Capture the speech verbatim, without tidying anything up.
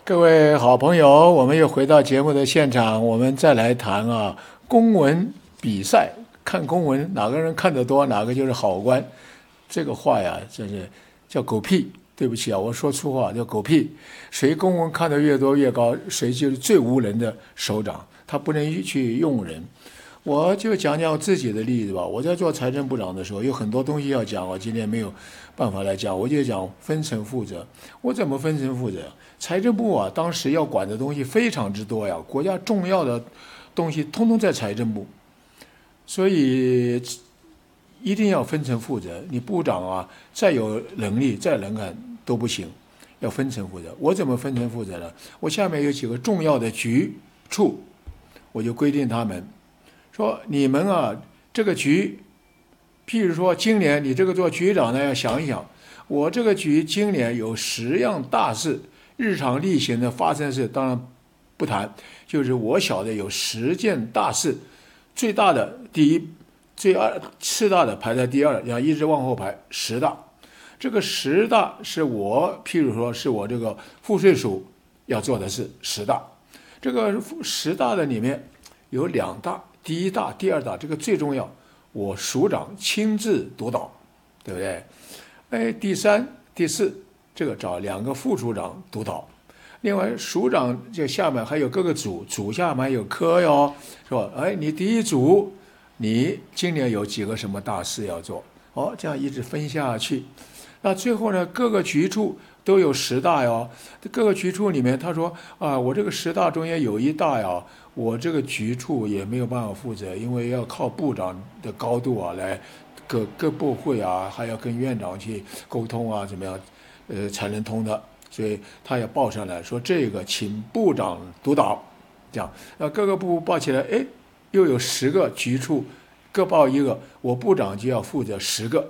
各位好朋友，我们又回到节目的现场，我们再来谈啊公文比赛，看公文哪个人看得多，哪个就是好官。这个话呀，真是叫狗屁。对不起啊，我说粗话叫狗屁。谁公文看得越多越高，谁就是最无能的首长，他不能去用人。我就讲讲我自己的例子吧。我在做财政部长的时候，有很多东西要讲，我今天没有办法来讲，我就讲分层负责。我怎么分层负责？财政部啊，当时要管的东西非常之多呀，国家重要的东西通通在财政部，所以一定要分层负责。你部长啊，再有能力、再能干都不行，要分层负责。我怎么分层负责呢？我下面有几个重要的局处，我就规定他们。说你们啊，这个局，譬如说今年你这个做局长呢，要想一想，我这个局今年有十样大事，日常例行的发生事当然不谈，就是我晓得有十件大事，最大的第一，最二次大的排在第二，然后一直往后排十大。这个十大是我譬如说是我这个赋税署要做的事，十大。这个十大的里面有两大。第一大、第二大，这个最重要，我署长亲自督导，对不对？哎，第三、第四，这个找两个副署长督导。另外，署长这下面还有各个组，组下面还有科哟，是吧？哎，你第一组，你今年有几个什么大事要做？哦，这样一直分下去。那最后呢，各个局处都有十大哟。各个局处里面，他说啊，我这个十大中间有一大呀，我这个局处也没有办法负责，因为要靠部长的高度啊，来各各部会啊，还要跟院长去沟通啊，怎么样，呃，才能通的。所以他也报上来说，这个请部长督导，这样，那各个部报起来，哎，又有十个局处，各报一个，我部长就要负责十个。